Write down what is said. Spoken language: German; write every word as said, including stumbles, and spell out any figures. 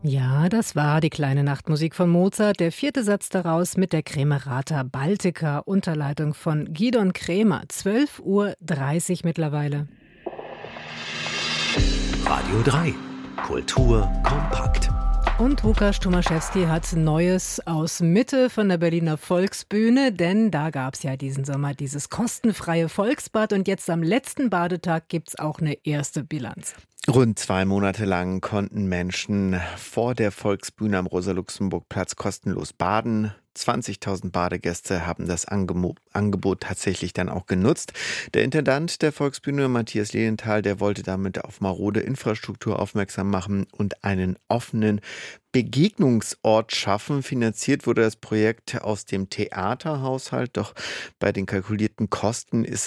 Ja, das war die kleine Nachtmusik von Mozart, der vierte Satz daraus mit der Cremerata Baltica, Unterleitung von Gidon Kremer. zwölf Uhr dreißig mittlerweile. Radio drei. Kultur kompakt. Und Łukasz Tomaszewski hat Neues aus Mitte von der Berliner Volksbühne, denn da gab es ja diesen Sommer dieses kostenfreie Volksbad und jetzt am letzten Badetag gibt es auch eine erste Bilanz. Rund zwei Monate lang konnten Menschen vor der Volksbühne am Rosa-Luxemburg-Platz kostenlos baden. zwanzigtausend Badegäste haben das Angemo- Angebot tatsächlich dann auch genutzt. Der Intendant der Volksbühne, Matthias Lilienthal, der wollte damit auf marode Infrastruktur aufmerksam machen und einen offenen Begegnungsort schaffen. Finanziert wurde das Projekt aus dem Theaterhaushalt, doch bei den kalkulierten Kosten ist